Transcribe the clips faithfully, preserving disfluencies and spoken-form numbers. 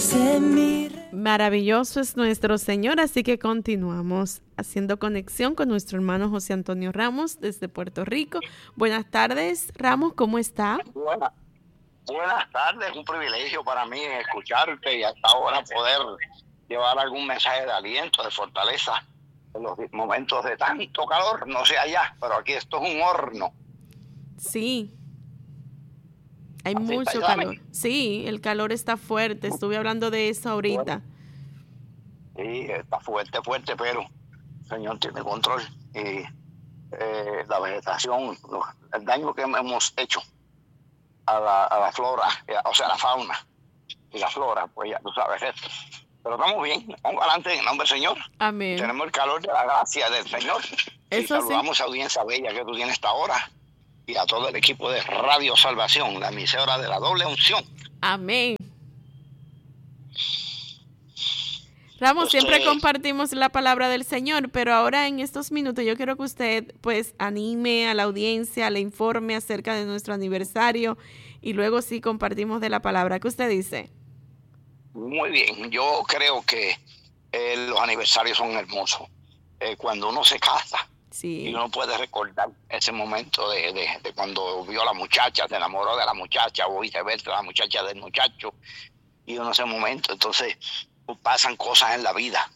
Maravilloso es nuestro Señor, así que continuamos haciendo conexión con nuestro hermano José Antonio Ramos desde Puerto Rico. Buenas tardes, Ramos, ¿cómo está? Buenas, buenas tardes, un privilegio para mí escucharte y hasta ahora poder llevar algún mensaje de aliento, de fortaleza en los momentos de tanto calor, no sé allá, pero aquí esto es un horno. Sí. Hay Así mucho está, calor. Sí, el calor está fuerte. Estuve hablando de eso ahorita. Sí, está fuerte, fuerte, pero el Señor tiene control. Y eh, la vegetación, el daño que hemos hecho a la, a la flora, o sea, a la fauna y la flora, pues ya tú sabes esto. Pero estamos bien, vamos adelante en el nombre del Señor. Amén. Tenemos el calor de la gracia del Señor. Eso y saludamos sí. a audiencia bella que tú tienes esta hora. Y a todo el equipo de Radio Salvación, la emisora de la doble unción. Amén. Ramos, Entonces, siempre compartimos la palabra del Señor, pero ahora en estos minutos yo quiero que usted pues anime a la audiencia, le informe acerca de nuestro aniversario y luego sí compartimos de la palabra. ¿Qué usted dice? Muy bien, yo creo que eh, los aniversarios son hermosos. Eh, cuando uno se casa, sí. Y uno puede recordar ese momento de, de, de cuando vio a la muchacha, se enamoró de la muchacha, o viceversa, la muchacha del muchacho, y uno ese momento, entonces pasan cosas en la vida,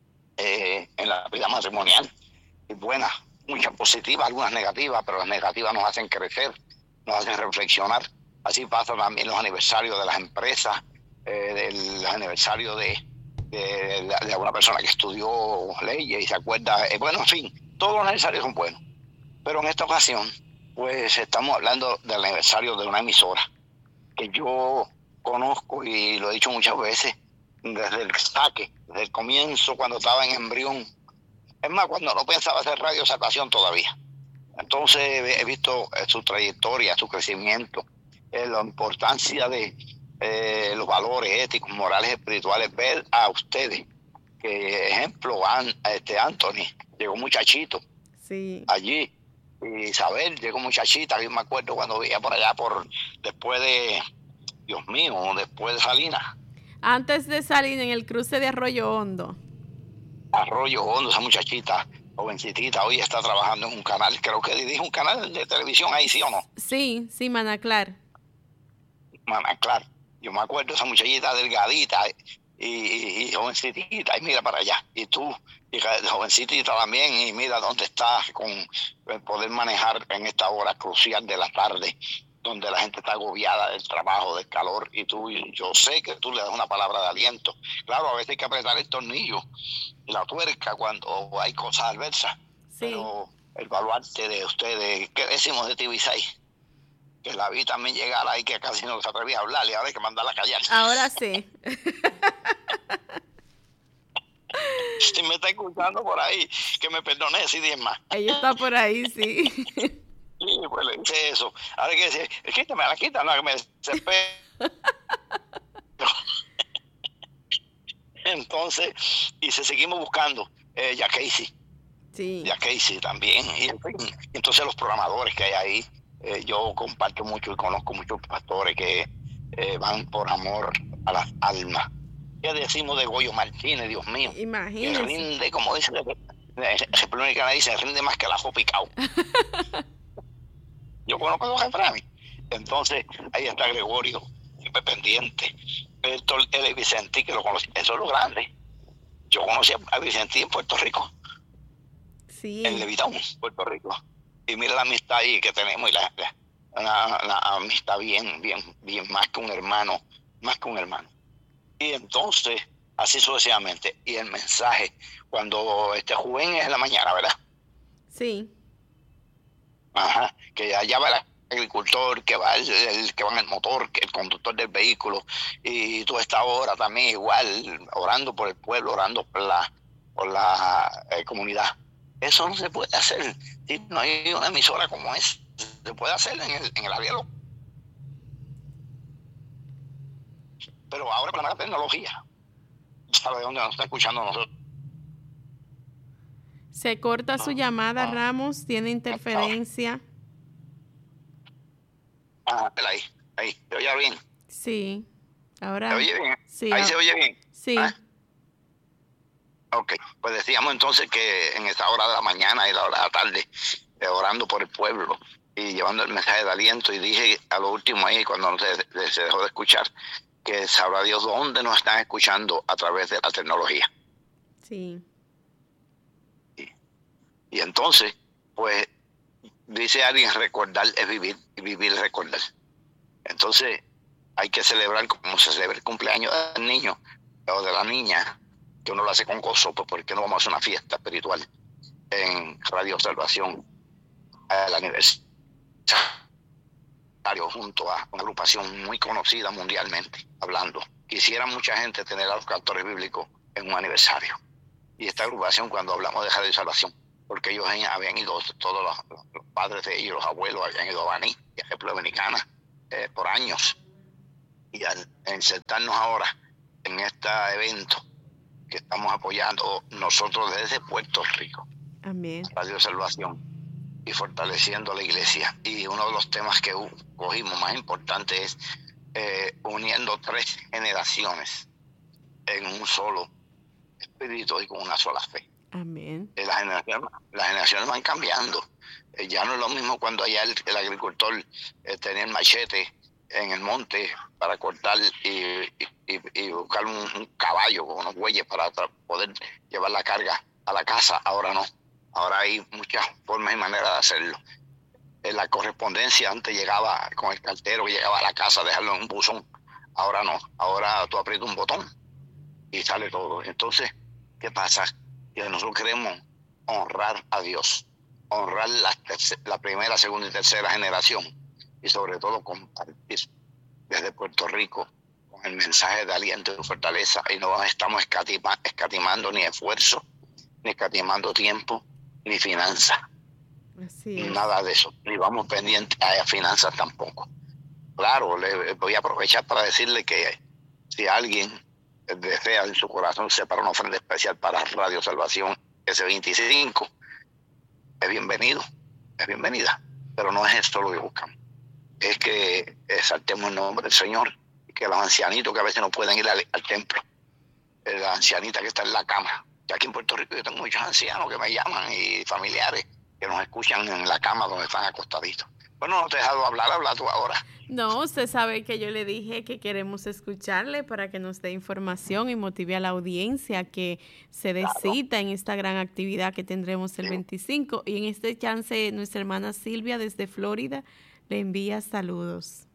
eh, en la vida matrimonial, y buenas, muchas positivas, algunas negativas, pero las negativas nos hacen crecer, nos hacen reflexionar. Así pasa también los aniversarios de las empresas, eh, del aniversario de, de, de, de una persona que estudió leyes y se acuerda, eh, bueno, en fin, todos los aniversarios son buenos, pero en esta ocasión, pues estamos hablando del aniversario de una emisora que yo conozco y lo he dicho muchas veces desde el saque, desde el comienzo, cuando estaba en embrión. Es más, cuando no pensaba hacer Radio Salvación todavía. Entonces he visto su trayectoria, su crecimiento, eh, la importancia de eh, los valores éticos, morales, espirituales, ver a ustedes. Que ejemplo, An, este Anthony, llegó muchachito sí. allí, y Isabel llegó muchachita, yo me acuerdo cuando veía por allá, por después de, Dios mío, después de Salinas. Antes de salir en el cruce de Arroyo Hondo. Arroyo Hondo, esa muchachita, jovencitita, hoy está trabajando en un canal, creo que dirige un canal de televisión ahí, ¿sí o no? Sí, sí, Manaclar. Manaclar, yo me acuerdo esa muchachita delgadita, Y, y, y jovencitita, y mira para allá, y tú, y jovencitita también, y mira dónde estás con poder manejar en esta hora crucial de la tarde, donde la gente está agobiada del trabajo, del calor, y tú, y yo sé que tú le das una palabra de aliento. Claro, a veces hay que apretar el tornillo, la tuerca cuando hay cosas adversas, sí. Pero el baluarte de ustedes, ¿qué decimos de T V seis? Que la vi también llegar ahí, que casi no se atrevía a hablar, y ahora hay que mandarla a callar. Ahora sí. Si me está escuchando por ahí, que me perdone si diez más. Ella está por ahí, sí. Sí, pues le dice eso. Ahora hay que decir, quítame la quita, no, que me desespero. Entonces, y se seguimos buscando, eh, ya Casey. Sí. Ya Casey también. Y, entonces los programadores que hay ahí, eh, yo comparto mucho y conozco muchos pastores que eh, van por amor a las almas. ¿Qué decimos de Goyo Martínez, Dios mío? Imagínese. Que rinde, como dice República Canadiense, rinde más que el ajo picado. Yo conozco los refranes. Entonces, ahí está Gregorio, siempre pendiente. Héctor L. Vicentí, que lo conocí, eso es lo grande. Yo conocí a Vicentí en Puerto Rico. Sí. En Levitown, Puerto Rico. Y mira la amistad ahí que tenemos, y la, la, una, una amistad bien, bien, bien, más que un hermano, más que un hermano. Y entonces, así sucesivamente. Y el mensaje, cuando este joven es en la mañana, ¿verdad? Sí. Ajá, que allá va el agricultor, que va el, el que va en el motor, que el conductor del vehículo, y tú estás ahora también igual, orando por el pueblo, orando por la, por la eh, comunidad. Eso no se puede hacer si no hay una emisora como esa. Se puede hacer en el, en el área local. Pero ahora con la nueva tecnología, ¿sabe dónde nos está escuchando nosotros? Se corta su llamada, ah. Ramos, tiene interferencia. Ah, ahí, ahí, ¿te oye bien? Sí. Ahora, ¿Se oye bien? sí, Ahí a- se oye bien. sí, ¿Ah? Ok, pues decíamos entonces que en esa hora de la mañana y la hora de la tarde, eh, orando por el pueblo y llevando el mensaje de aliento, y dije a lo último ahí, cuando se, se dejó de escuchar, que sabrá Dios dónde nos están escuchando a través de la tecnología. sí, Y, y entonces, pues, dice alguien, recordar es vivir, y vivir es recordar. Entonces, hay que celebrar como se celebra el cumpleaños del niño o de la niña, que uno lo hace con gozo, pues ¿por qué no vamos a hacer una fiesta espiritual en Radio Salvación al aniversario junto a una agrupación muy conocida mundialmente, hablando? Quisiera mucha gente tener a los cantores bíblicos en un aniversario. Y esta agrupación, cuando hablamos de Radio Salvación, porque ellos habían ido, todos los, los padres de ellos, los abuelos, habían ido a Baní y a República Dominicana eh, por años. Y al insertarnos ahora en este evento que estamos apoyando nosotros desde Puerto Rico, amén. Radio Salvación, y fortaleciendo la iglesia. Y uno de los temas que cogimos más importante es eh, uniendo tres generaciones en un solo espíritu y con una sola fe. Amén. Eh, las, generaciones, las generaciones van cambiando. Eh, ya no es lo mismo cuando allá el, el agricultor eh, tenía el machete en el monte para cortar y, y, y buscar un, un caballo con unos bueyes para poder llevar la carga a la casa. Ahora no. Ahora hay muchas formas y maneras de hacerlo. En la correspondencia antes llegaba con el cartero que llegaba a la casa a dejarlo en un buzón. Ahora no. Ahora tú aprietas un botón y sale todo. Entonces, ¿qué pasa? Que nosotros queremos honrar a Dios, honrar la, tercera, la primera, segunda y tercera generación, y sobre todo compartir desde Puerto Rico con el mensaje de aliento y fortaleza. Y no estamos escatima, escatimando ni esfuerzo, ni escatimando tiempo, ni finanzas. Así es. Nada de eso. Ni vamos pendientes a finanzas tampoco. Claro, le voy a aprovechar para decirle que si alguien desea en su corazón separar una ofrenda especial para Radio Salvación ese veinticinco, es bienvenido, es bienvenida. Pero no es esto lo que buscamos. Es que exaltemos el nombre del Señor y que los ancianitos que a veces no pueden ir al, al templo, la ancianita que está en la cama. Y aquí en Puerto Rico yo tengo muchos ancianos que me llaman y familiares que nos escuchan en la cama donde están acostaditos. Bueno, no te he dejado hablar, habla tú ahora. No, usted sabe que yo le dije que queremos escucharle para que nos dé información y motive a la audiencia que se dé Claro. cita en esta gran actividad que tendremos el Sí. veinticinco. Y en este chance, nuestra hermana Silvia desde Florida le envía saludos.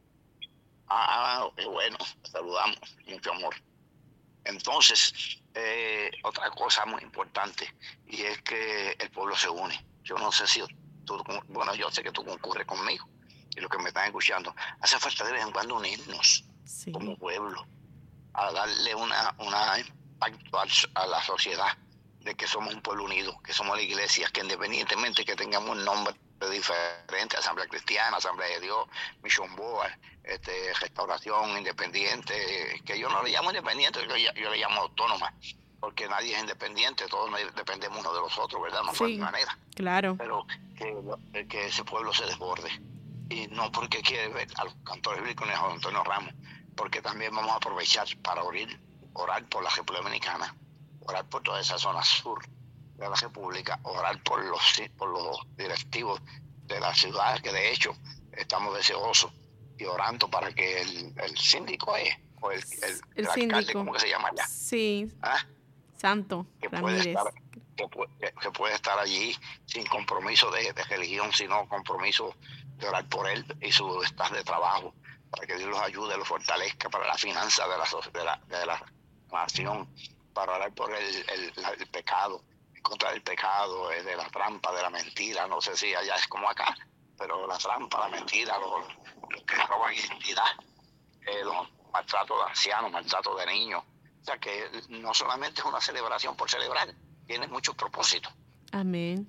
Ah, qué bueno, saludamos, mucho amor. Entonces, eh, otra cosa muy importante, y es que el pueblo se une. Yo no sé si tú, bueno, yo sé que tú concurres conmigo, y los que me están escuchando, hace falta de vez en cuando unirnos Sí. como pueblo, a darle una, una impacto a la sociedad de que somos un pueblo unido, que somos la iglesia, que independientemente que tengamos un nombre diferente, Asamblea Cristiana, Asamblea de Dios, Mission Board, este, Restauración Independiente, que yo no le llamo independiente, yo, yo le llamo autónoma, porque nadie es independiente, todos dependemos uno de los otros, ¿verdad? No Sí, hay manera. Claro. Pero que, que ese pueblo se desborde, y no porque quiere ver a los cantores bíblicos ni a Juan Antonio Ramos, porque también vamos a aprovechar para orar, orar por la República Dominicana, orar por toda esa zona sur de la República, orar por los, por los directivos de la ciudad, que de hecho estamos deseosos y orando para que el, el síndico es, o el, el, El el alcalde, síndico. ¿cómo que se llama allá? Sí, ¿Ah? Santo Que puede, Ramírez. estar, que, puede, que puede estar allí sin compromiso de, de religión, sino compromiso de orar por él y su estado de trabajo, para que Dios los ayude, los fortalezca para la finanza de la, de la, de la nación, para orar por el, el, el pecado, contra el pecado, de la trampa, de la mentira. No sé si allá es como acá, pero la trampa, la mentira, los, los que roban identidad, eh, los maltratos de ancianos, maltratos de niños. O sea que no solamente es una celebración por celebrar, tiene muchos propósitos. Amén.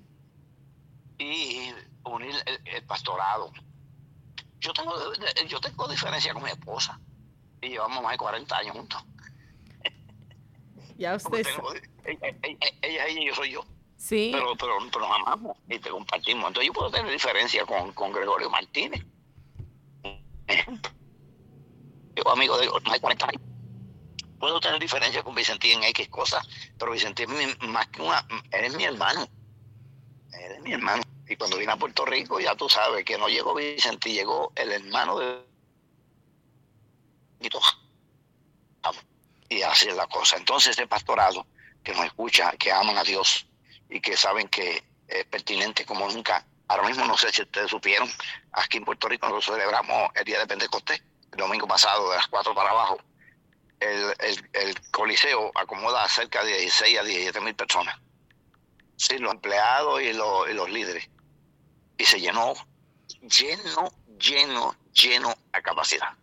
Y unir el, el pastorado. Yo tengo, yo tengo diferencia con mi esposa y llevamos más de cuarenta años juntos. Ya usted tengo, ella, ella, ella y yo soy yo. Sí. Pero, pero, pero nos amamos y te compartimos. Entonces yo puedo tener diferencia con, con Gregorio Martínez. yo amigo de más de cuarenta años. Puedo tener diferencias con Vicentín en X cosas, pero Vicentín es mi, más que una, él es mi hermano. Él es mi hermano. Y cuando vine a Puerto Rico, ya tú sabes que no llegó Vicentín, llegó el hermano de... Y así es la cosa. Entonces, este pastorado que nos escucha, que aman a Dios y que saben que es pertinente como nunca. Ahora mismo no sé si ustedes supieron, aquí en Puerto Rico nosotros celebramos el día de Pentecostés, el domingo pasado de las cuatro para abajo. El, el, el Coliseo acomoda a cerca de dieciséis a diecisiete mil personas. Sí, los empleados y los, y los líderes. Y se llenó, lleno, lleno, lleno a capacidad.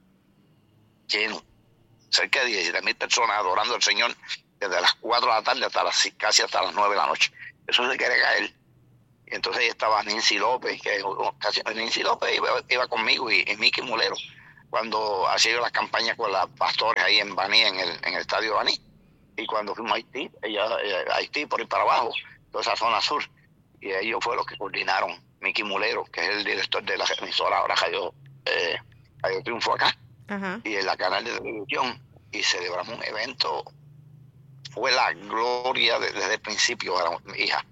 Lleno. Cerca de diecisiete mil personas adorando al Señor desde las cuatro de la tarde hasta las, casi hasta las nueve de la noche. Eso se quiere caer. Y entonces ahí estaba Nancy López, que casi Nancy López iba, iba conmigo y, y Mickey Mulero, cuando hacía las campañas con las pastores ahí en Baní, en el, en el estadio Baní. Y cuando fuimos a Haití, ella, a Haití por ir para abajo, toda esa zona sur, y ellos fueron los que coordinaron, Mickey Mulero, que es el director de la emisora ahora Radio, eh, Radio Triunfo acá, uh-huh. y en la canal de televisión, y celebramos un evento. Fue la gloria de, desde el principio para mi hija.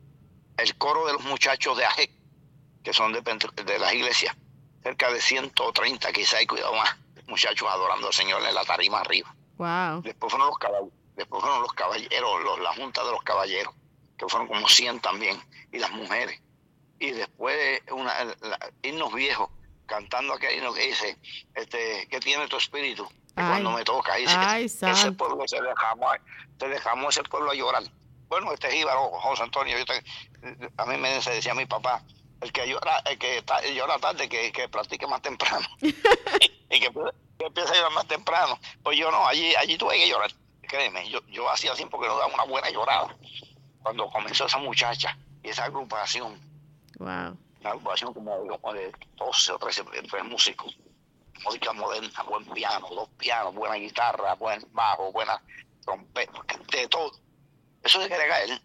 El coro de los muchachos de A G E, que son de, de las iglesias, cerca de ciento treinta, quizá hay cuidado más, muchachos adorando al Señor en la tarima arriba. Wow. Después fueron los caballeros, después fueron los caballeros, los, la junta de los caballeros, que fueron como cien también, y las mujeres. Y después una, la, himnos viejos, cantando aquel himno que dice, este, ¿qué tiene tu espíritu? Y cuando me toca, dice, ay, ese pueblo se dejamos, se dejamos ese pueblo a llorar. Bueno, este jíbaro, José Antonio, yo te, a mí me decía mi papá, el que llora, el que ta, llora tarde, que, que practique más temprano. y, y que, que empiece a llorar más temprano. Pues yo no, allí, allí tuve que llorar. Créeme, yo, yo hacía así porque nos daba una buena llorada. Cuando comenzó esa muchacha y esa agrupación. Wow. Una agrupación como, como de doce o trece músicos. Música moderna, buen piano, dos pianos, buena guitarra, buen bajo, buena trompeta, de todo. Eso se quiere caer.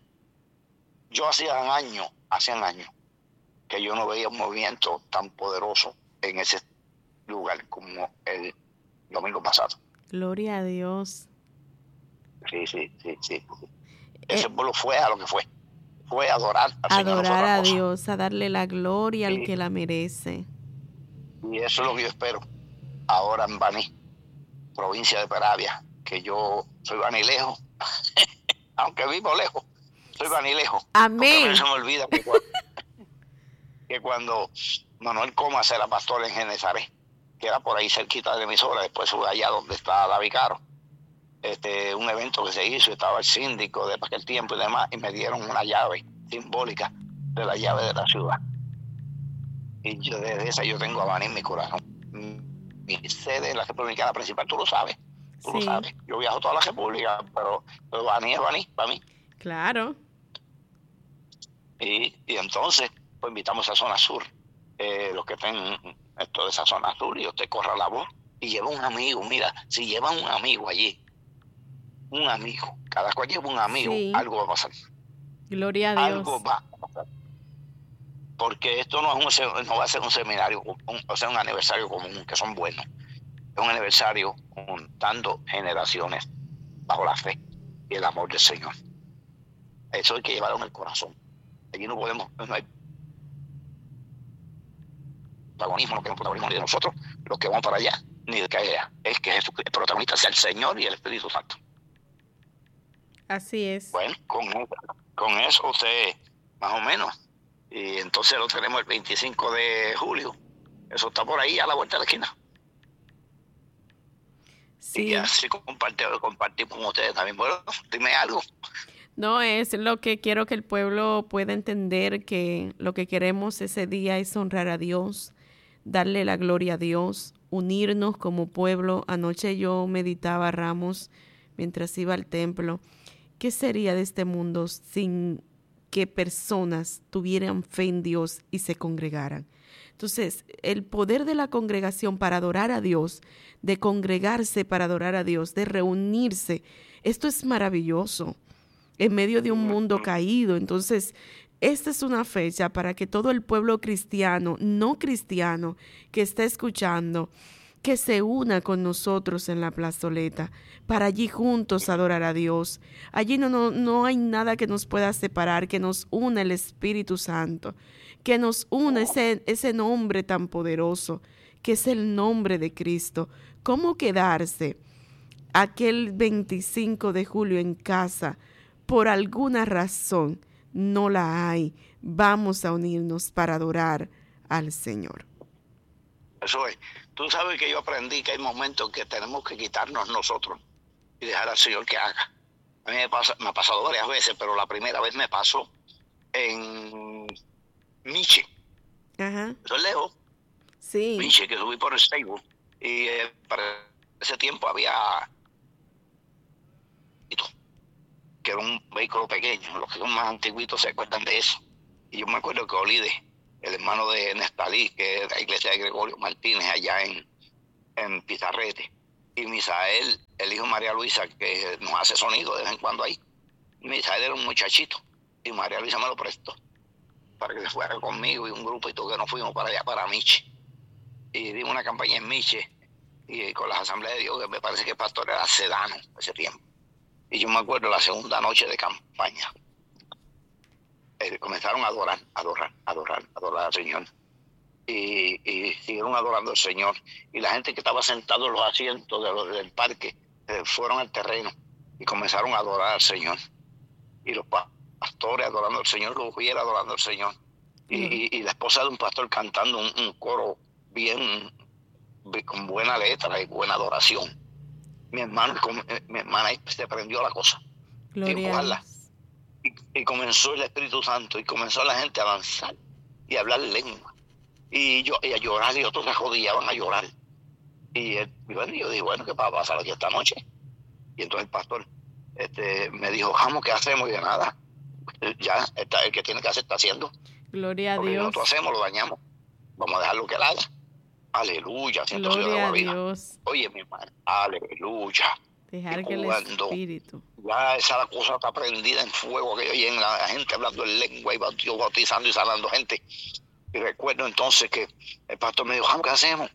Yo hacía años, hacían años, que yo no veía un movimiento tan poderoso en ese lugar como el domingo pasado. Gloria a Dios. Sí, sí, sí, sí. Ese eh, pueblo fue a lo que fue. Fue a adorar al Señor. Adorar a Dios, a darle la gloria sí. al que la merece. Y eso es lo que yo espero ahora en Baní, provincia de Peravia, que yo soy banilejo, aunque vivo lejos, soy banilejo. Amén. No se me olvida que cuando, que cuando Manuel Comas era pastor en Genesaret, que era por ahí cerquita de la emisora, después fue allá donde está la Vicaro, este, un evento que se hizo, estaba el síndico de aquel tiempo y demás, y me dieron una llave simbólica de la llave de la ciudad. Y yo desde esa yo tengo a Baní en mi corazón. Mi sede en la República Dominicana principal, tú lo sabes, tú sí. lo sabes. Yo viajo toda la República, pero, pero Baní es Baní, para mí. Claro. Y, y entonces, pues invitamos a zona sur, eh, los que estén esto de esa zona sur, y usted corra la voz y lleva un amigo. Mira, si llevan un amigo allí, un amigo, cada cual lleva un amigo, sí. algo va a pasar. Gloria a Dios. Algo va a pasar. Porque esto no, es un, no va a ser un seminario, un, o sea, un aniversario común, que son buenos. Es un aniversario juntando generaciones bajo la fe y el amor del Señor. Eso hay que llevarlo en el corazón. Allí no podemos, no hay protagonismo, no queremos protagonismo ni de nosotros, los que vamos para allá, ni de que haya. Es que Jesús, el protagonista sea el Señor y el Espíritu Santo. Así es. Bueno, con, con eso usted, más o menos. Y entonces lo tenemos el veinticinco de julio. Eso está por ahí a la vuelta de la esquina. Sí. Y así compartimos compartir con ustedes también. Bueno, dime algo. No, es lo que quiero que el pueblo pueda entender, que lo que queremos ese día es honrar a Dios, darle la gloria a Dios, unirnos como pueblo. Anoche yo meditaba, Ramos, mientras iba al templo. ¿Qué sería de este mundo sin que personas tuvieran fe en Dios y se congregaran? Entonces, el poder de la congregación para adorar a Dios, de congregarse para adorar a Dios, de reunirse, esto es maravilloso en medio de un mundo caído. Entonces, esta es una fecha para que todo el pueblo cristiano, no cristiano, que está escuchando, que se una con nosotros en la plazoleta, para allí juntos adorar a Dios. Allí no, no, no hay nada que nos pueda separar, que nos una el Espíritu Santo, que nos una ese, ese nombre tan poderoso, que es el nombre de Cristo. ¿Cómo quedarse aquel veinticinco de julio en casa? Por alguna razón no la hay. Vamos a unirnos para adorar al Señor. Eso es. Tú sabes que yo aprendí que hay momentos que tenemos que quitarnos nosotros y dejar al Señor que haga. A mí me, pasa, me ha pasado varias veces, pero la primera vez me pasó en Miche. Ajá. Eso es lejos. Sí. Miche, que subí por el Facebook. Y eh, para ese tiempo había... que era un vehículo pequeño. Los que son más antiguitos se acuerdan de eso. Y yo me acuerdo que Olide, el hermano de Nestalí, que es de la iglesia de Gregorio Martínez, allá en, en Pizarrete, y Misael, el hijo de María Luisa, que nos hace sonido de vez en cuando ahí. Misael era un muchachito, y María Luisa me lo prestó, para que se fuera conmigo y un grupo y todo, que nos fuimos para allá, para Miche. Y dimos una campaña en Miche, y con las asambleas de Dios, que me parece que el pastor era Sedano ese tiempo. Y yo me acuerdo la segunda noche de campaña, eh, comenzaron a adorar, adorar, adorar, adorar al Señor. Y, y siguieron adorando al Señor. Y la gente que estaba sentada en los asientos de los, del parque eh, fueron al terreno y comenzaron a adorar al Señor. Y los pastores adorando al Señor, los hubiera adorando al Señor. Y, mm. y, y la esposa de un pastor cantando un, un coro bien, con buena letra y buena adoración. Mi hermano, mi hermana se prendió la cosa. Gloria. Y, y comenzó el Espíritu Santo y comenzó la gente a avanzar y a hablar lengua. Y yo y a llorar, y otros se jodillaban a llorar. Y, él, y bueno, yo dije, bueno, ¿qué va a pasar aquí esta noche? Y entonces el pastor este, me dijo, vamos, ¿qué hacemos? Y de nada, ya está, el que tiene que hacer está haciendo. Gloria a Porque Dios. nosotros hacemos, lo dañamos. Vamos a dejarlo que él haga. Aleluya. Gloria a Dios. Oye, mi hermano, aleluya. Dejar que el Espíritu. Ya esa cosa está prendida en fuego, que yo oí en la gente hablando en lengua y bautizando y sanando gente. Y recuerdo entonces que el pastor me dijo, ¿qué hacemos?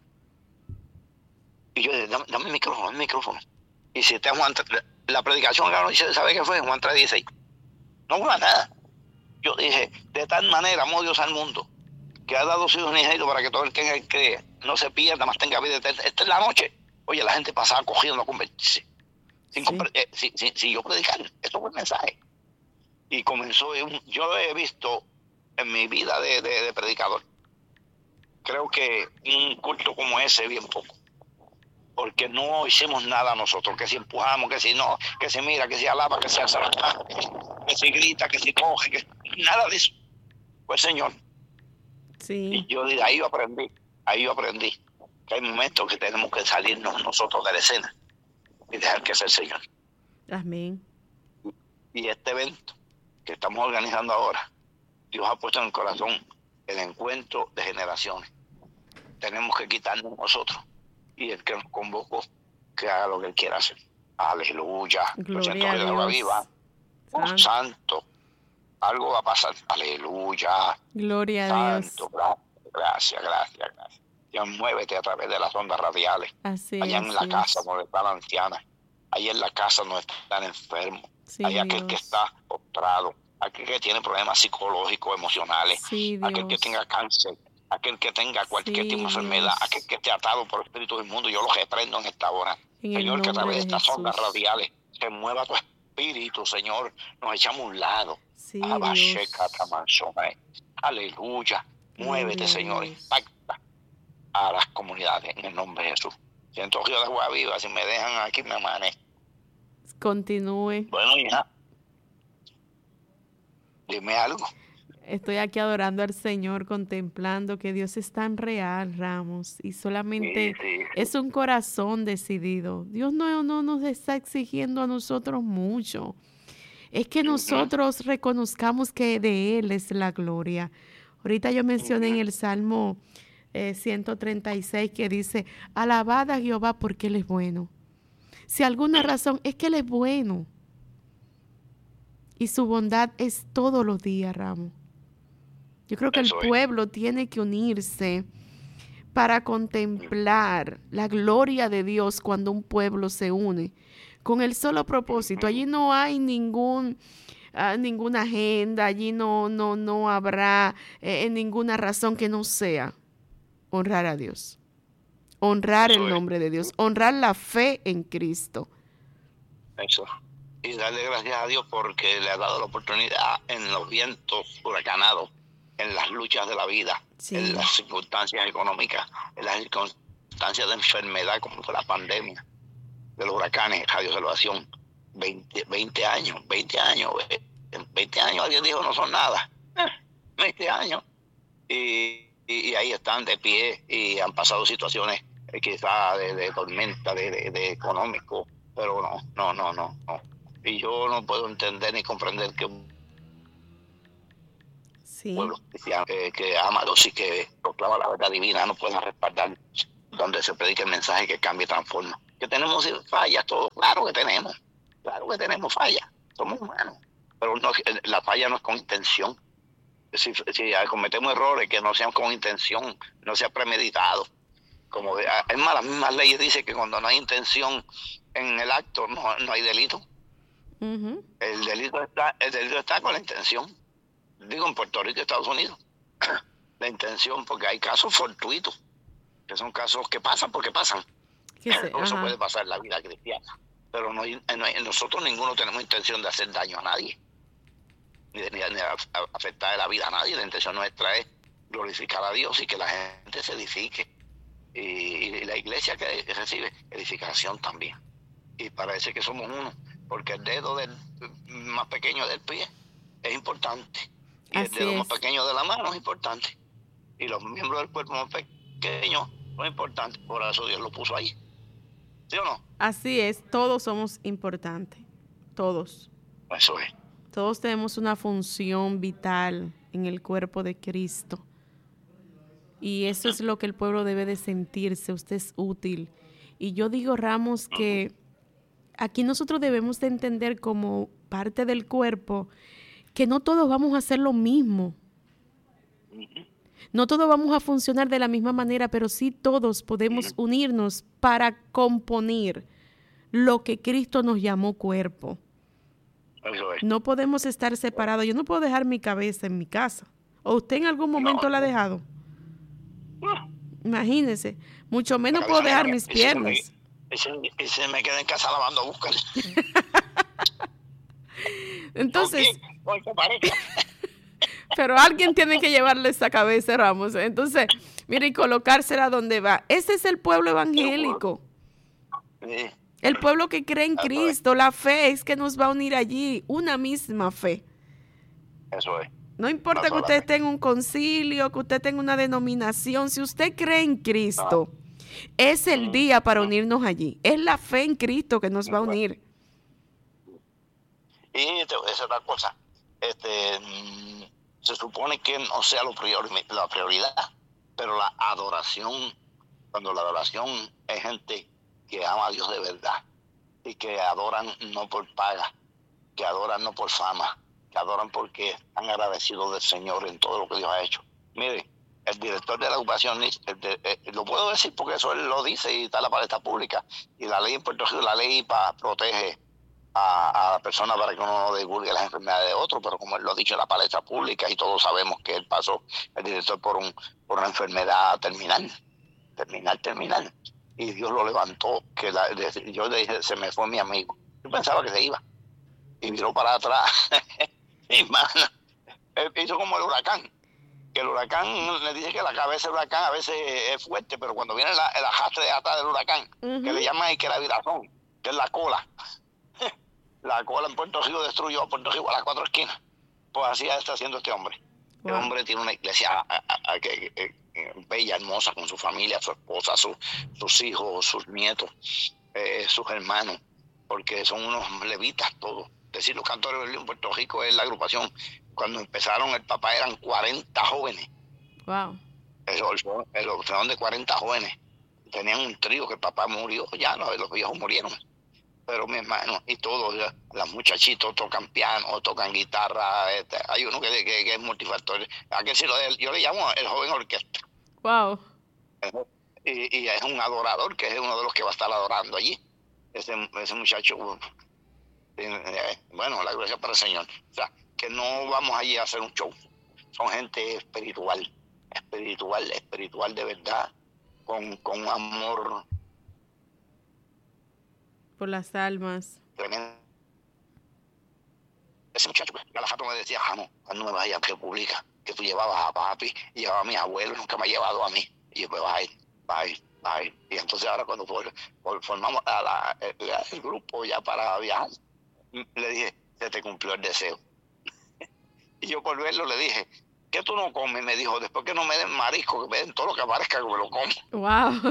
Y yo dije, dame, dame el micrófono, dame el micrófono. Y si está Juan, la predicación, ¿sabe qué fue? Juan tres dieciséis. No fue nada. Yo dije, de tal manera amó Dios al mundo, que ha dado su hijo unigénito para que todo el que cree no se pierda, más tenga vida eterna. Esta es la noche. Oye, la gente pasaba cogiendo a convertirse. Sin, sí. eh, sin, sin, sin yo predicar, esto fue el mensaje. Y comenzó, yo he visto en mi vida de, de, de predicador, creo que un culto como ese bien poco, porque no hicimos nada nosotros, que si empujamos, que si no, que si mira, que si alaba, que si hace, que si grita, que si coge, que nada de eso. Pues Señor. Sí. Y yo ahí yo aprendí, ahí yo aprendí que hay momentos que tenemos que salirnos nosotros de la escena y dejar que sea el Señor. Amén. Y este evento que estamos organizando ahora, Dios ha puesto en el corazón el encuentro de generaciones. Tenemos que quitarnos nosotros y el que nos convocó, que haga lo que Él quiera hacer. Aleluya. Gloria a Dios. Viva. Oh, santo. santo. Algo va a pasar. Aleluya. Gloria a Dios. Santo. Gracias, gracias, gracias. Dios, muévete a través de las ondas radiales. Así allá es, en la sí casa es. donde está la anciana. Allá en la casa donde están enfermos. Sí, hay aquel Dios. que está postrado, aquel que tiene problemas psicológicos, emocionales, Sí, aquel que tenga cáncer, aquel que tenga cualquier sí, tipo de Dios. enfermedad, aquel que esté atado por el espíritu del mundo. Yo los reprendo en esta hora. En Señor, que a través de, de estas ondas radiales se mueva tu espíritu, Señor. Nos echamos a un lado. Sí, Aleluya. Muévete, Dios. Señor. Impacta a las comunidades en el nombre de Jesús. Siento río de agua viva. Si me dejan aquí, me amanezco. Continúe. Bueno, hija, dime algo. Estoy aquí adorando al Señor, contemplando que Dios es tan real, Ramos, y solamente sí, sí, sí. es un corazón decidido. Dios no, no nos está exigiendo a nosotros mucho. Es que nosotros uh-huh. reconozcamos que de Él es la gloria. Ahorita yo mencioné uh-huh. en el Salmo eh, ciento treinta y seis que dice, alabad a Jehová porque Él es bueno. Si alguna razón es que Él es bueno. Y su bondad es todos los días, Ramos. Yo creo que Eso el pueblo es. tiene que unirse para contemplar la gloria de Dios cuando un pueblo se une con el solo propósito. Allí no hay ningún, uh, ninguna agenda, allí no, no, no habrá eh, ninguna razón que no sea honrar a Dios, honrar Eso el es. nombre de Dios, honrar la fe en Cristo. Eso. Y darle gracias a Dios porque le ha dado la oportunidad en los vientos huracanados, en las luchas de la vida, Sí. en las circunstancias económicas, en las circunstancias de enfermedad como fue la pandemia, de los huracanes, Radio Salvación, veinte, veinte años, veinte años, veinte años, alguien dijo no son nada, veinte años, y, y, y ahí están de pie y han pasado situaciones eh, quizás de, de tormenta, de, de, de económico, pero no, no, no, no, no. Y yo no puedo entender ni comprender que un Sí. pueblo cristiano eh, que ama a Dios y que proclama la verdad divina no pueda respaldar donde se predica el mensaje que cambia y transforma. Que tenemos fallas todos, claro que tenemos, claro que tenemos fallas, somos humanos, pero no, la falla no es con intención. Si, si cometemos errores que no sean con intención, no sea premeditado. Como es más, las mismas leyes dicen que cuando no hay intención en el acto no, no hay delito. Uh-huh. El delito está, el delito está con la intención. Digo en Puerto Rico y Estados Unidos. La intención, porque hay casos fortuitos, que son casos que pasan porque pasan. Sé, eso ajá. puede pasar en la vida cristiana. Pero no, no, nosotros ninguno tenemos intención de hacer daño a nadie, ni de, ni de afectar la vida a nadie. La intención nuestra es glorificar a Dios y que la gente se edifique. Y, y la iglesia que recibe edificación también. Y parece que somos uno, porque el dedo del más pequeño del pie es importante. Y Así el dedo es. más pequeño de la mano es importante. Y los miembros del cuerpo más pequeños son importantes. Por eso Dios lo puso ahí. ¿Sí o no? Así es, todos somos importantes. Todos. Eso es. Todos tenemos una función vital en el cuerpo de Cristo. Y eso es lo que el pueblo debe de sentirse. Usted es útil. Y yo digo, Ramos, que aquí nosotros debemos de entender como parte del cuerpo que no todos vamos a hacer lo mismo. No todos vamos a funcionar de la misma manera, pero sí todos podemos unirnos para componer lo que Cristo nos llamó cuerpo. No podemos estar separados. Yo no puedo dejar mi cabeza en mi casa. ¿O usted en algún momento no, la ha dejado? No. Imagínese. Mucho menos puedo dejar mis piernas. Y se, y se me queda en casa lavando buscar. Entonces, pero alguien tiene que llevarle esa cabeza, Ramos. Entonces, mire, y colocársela donde va. Ese es el pueblo evangélico. Sí. El pueblo que cree en Cristo. La fe es que nos va a unir allí. Una misma fe. Eso es. No importa no que usted esté en un concilio, que usted tenga una denominación. Si usted cree en Cristo, no. es el día para unirnos allí. Es la fe en Cristo que nos va a unir. Y te voy a decir otra cosa. Este, se supone que no sea lo prior, la prioridad, pero la adoración, cuando la adoración es gente que ama a Dios de verdad y que adoran no por paga, que adoran no por fama, que adoran porque están agradecidos del Señor en todo lo que Dios ha hecho. Mire, el director de la ocupación, eh, lo puedo decir porque eso él lo dice y está en la palestra pública, y la ley en Puerto Rico, la ley para protege a, a la persona para que uno no divulgue las enfermedades de otros, pero como él lo ha dicho en la palestra pública y todos sabemos que él pasó, el director, por, un, por una enfermedad terminal, terminal, terminal, y Dios lo levantó, que la, yo le dije, se me fue mi amigo, yo pensaba que se iba, y miró para atrás, y mano, hizo como el huracán, que el huracán, le dice que la cabeza del huracán a veces es fuerte, pero cuando viene la, el arrastre de atrás del huracán, uh-huh. que le llaman que la virazón, que es la cola, la cola en Puerto Rico destruyó a Puerto Rico a las cuatro esquinas, pues así está haciendo este hombre. Wow. El hombre tiene una iglesia a, a, a, que, que, que, bella, hermosa, con su familia, su esposa, su, sus hijos, sus nietos, eh, sus hermanos, porque son unos levitas todos. Es decir, los cantores en Puerto Rico es la agrupación. Cuando empezaron, el papá eran cuarenta jóvenes. Wow. El orfeón de cuarenta jóvenes. Tenían un trío que el papá murió, ya no, los viejos murieron. Pero mi hermano, y todos, las muchachitos tocan piano, tocan guitarra. Este, hay uno que, que, que es multifactorial. ¿A qué sí lo de él? Yo le llamo el joven orquesta. Wow. Y, y es un adorador, que es uno de los que va a estar adorando allí. Ese, ese muchacho, eh, bueno, la gloria para el Señor. O sea, que no vamos allí a hacer un show. Son gente espiritual, espiritual, espiritual de verdad, con, con amor por las almas. tremendo. Ese muchacho, cada rato me decía, ah, no, cuando me vayas a República, que tú llevabas a papi y llevabas a mis abuelos, nunca me ha llevado a mí. Y yo, pues, va a ir, va a ir, va a ir. Y entonces ahora cuando for, for, formamos a la, el, el grupo ya para viajar, le dije, se te cumplió el deseo. Y yo por verlo le dije, ¿qué tú no comes? Me dijo, después que no me den marisco, que me den todo lo que aparezca, que me lo como. Wow.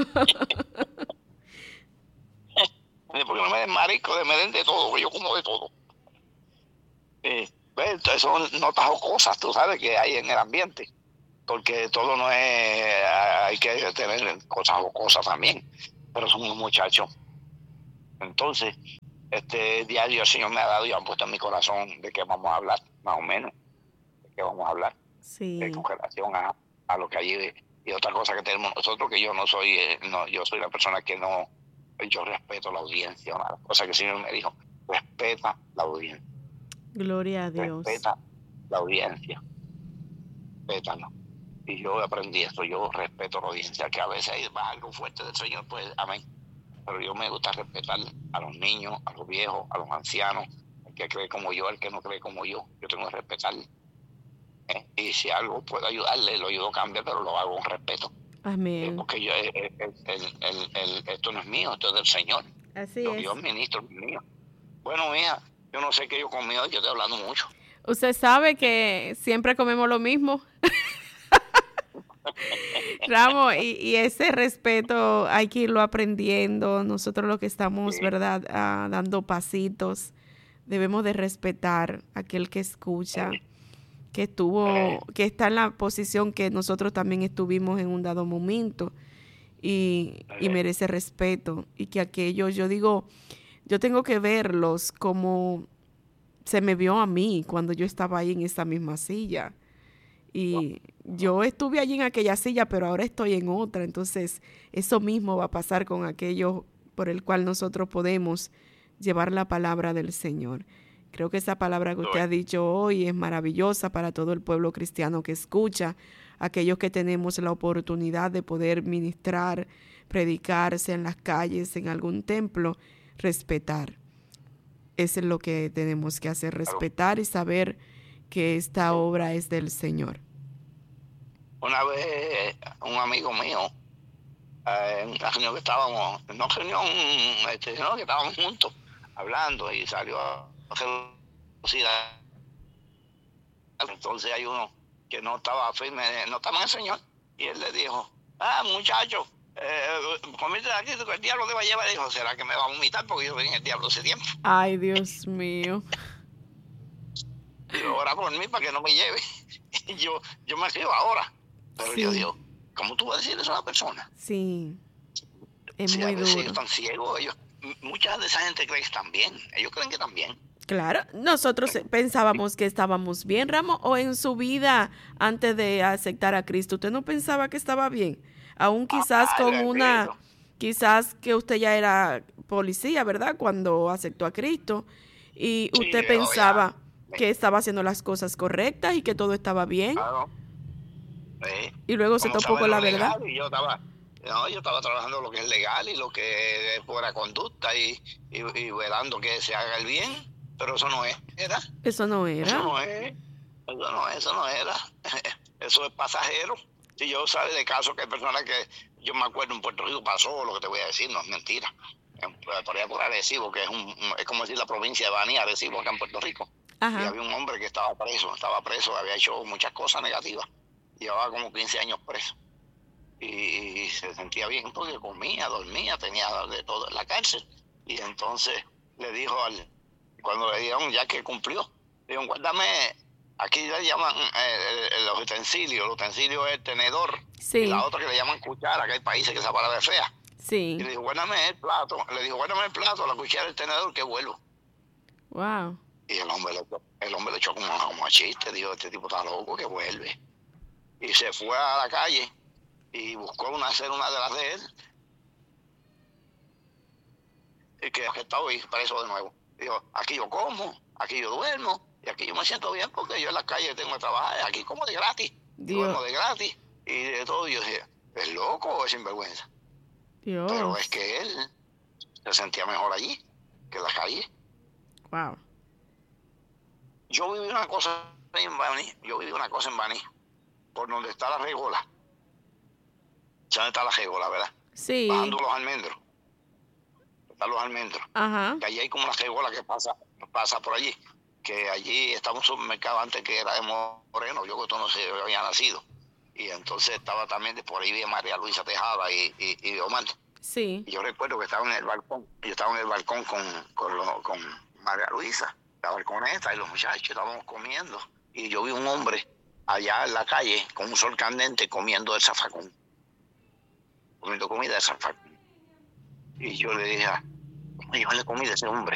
Después que no me den marisco, me den de todo, que yo como de todo. Eh, ¿ves? Son notas o cosas, tú sabes, que hay en el ambiente. Porque todo no es, hay que tener cosas o cosas también. Pero son unos muchachos. Entonces, este diario el Señor me ha dado y ha puesto en mi corazón de qué vamos a hablar, más o menos. De qué vamos a hablar. Sí. Eh, con relación a, a lo que allí. Y otra cosa que tenemos nosotros, que yo no soy, eh, no, yo soy la persona que no, yo respeto la audiencia. Una cosa que el Señor me dijo, respeta la audiencia. Gloria a Dios. Respeta la audiencia. Respétalo. Y yo aprendí esto, yo respeto la audiencia, que a veces va algo fuerte del Señor, pues amén. Pero yo me gusta respetar a los niños, a los viejos, a los ancianos, el que cree como yo, el que no cree como yo. Yo tengo que respetarle. ¿Eh? Y si algo puedo ayudarle, lo ayudo a cambiar, pero lo hago con respeto. Amén. Eh, porque yo, el, el, el, el, el, esto no es mío, esto es del Señor. Así yo, es. Yo ministro mío. Bueno, mija, yo no sé qué yo comí hoy, yo estoy hablando mucho. Usted sabe que siempre comemos lo mismo. Ramos, y, y ese respeto hay que irlo aprendiendo. Nosotros los que estamos, sí. ¿verdad?, ah, dando pasitos, debemos de respetar a aquel que escucha, sí. que estuvo, sí. que está en la posición que nosotros también estuvimos en un dado momento y, sí. y merece respeto. Y que aquellos, yo digo, yo tengo que verlos como se me vio a mí cuando yo estaba ahí en esa misma silla. Y yo estuve allí en aquella silla, pero ahora estoy en otra. Entonces, eso mismo va a pasar con aquello por el cual nosotros podemos llevar la palabra del Señor. Creo que esa palabra que usted ha dicho hoy es maravillosa para todo el pueblo cristiano que escucha, aquellos que tenemos la oportunidad de poder ministrar, predicarse en las calles, en algún templo, respetar. Eso es lo que tenemos que hacer, respetar y saber que esta obra es del Señor. Una vez un amigo mío, eh, en una reunión que estábamos, no reunión, este, no, que estábamos juntos hablando y salió a reducir. Entonces hay uno que no estaba firme, no estaba en el Señor, y él le dijo, ah, muchacho, eh, comiste aquí, que el diablo te va a llevar. Y dijo, ¿será que me va a vomitar? Porque yo vi en el diablo hace tiempo. Ay, Dios mío. Y yo, ora por mí para que no me lleve. Y yo, yo me río ahora. Pero sí. yo digo, ¿cómo tú vas a decir eso a una persona? Sí, es sí, muy duro. Ellos están ciegos. Ellos, mucha de esa gente cree que están bien. Ellos creen que están bien. Claro, nosotros sí. pensábamos que estábamos bien, Ramos, o en su vida antes de aceptar a Cristo, ¿usted no pensaba que estaba bien? Aún quizás ah, con una, Cristo. Quizás que usted ya era policía, ¿verdad? Cuando aceptó a Cristo, y sí, usted pensaba ya. que estaba haciendo las cosas correctas y que todo estaba bien. Claro. Sí. Y luego se topó con la verdad. Y yo estaba, no, yo estaba trabajando lo que es legal y lo que es buena conducta y, y, y velando que se haga el bien, pero eso no es, ¿era? Eso no era. Eso no es, eso no, eso no era. Eso es pasajero. Si yo sabe de casos que hay personas que, yo me acuerdo en Puerto Rico pasó, lo que te voy a decir no es mentira. Por allá por Arecibo, que es un, es como decir la provincia de Baní, Arecibo, acá en Puerto Rico. Ajá. Y había un hombre que estaba preso, estaba preso, había hecho muchas cosas negativas. Llevaba como quince años preso. Y, y se sentía bien porque comía, dormía, tenía de todo en la cárcel. Y entonces le dijo al, cuando le dijeron ya que cumplió, le dijeron, guárdame, aquí le llaman eh, los utensilios, el utensilio es el tenedor. Sí. Y la otra que le llaman cuchara, que hay países que esa palabra es fea. Sí. Y le dijo, guárdame el plato, le dijo, guárdame el plato, la cuchara, el tenedor, que vuelvo. Wow. Y el hombre le, el hombre le echó como, como a chiste, dijo, este tipo está loco, que vuelve. Y se fue a la calle y buscó una, hacer una de las de él, y que, que está hoy preso de nuevo. Dijo, aquí yo como, aquí yo duermo, y aquí yo me siento bien porque yo en la calle tengo que trabajar, aquí como de gratis, Dios. duermo de gratis, y de todo. Y yo dije, ¿es loco o es sinvergüenza? Dios. Pero es que él se sentía mejor allí que en la calle. Wow. Yo viví una cosa en Baní, yo viví una cosa en Baní, por donde está la regola. ¿Dónde está la regola, verdad? Sí. Bajando los almendros. Están los almendros. Ajá. Que allí hay como una regola que pasa, pasa por allí. Que allí estaba un supermercado antes que era de Moreno, yo que tú no sé, yo había nacido. Y entonces estaba también, de por ahí vi a María Luisa Tejada y, y, y Omar. Sí. Y yo recuerdo que estaba en el balcón, yo estaba en el balcón con, con, lo, con María Luisa, la balconeta, y los muchachos estábamos comiendo. Y yo vi un hombre allá en la calle con un sol candente comiendo el zafacón. Comiendo comida de zafacón. Y yo le dije, llévale comida a ese hombre.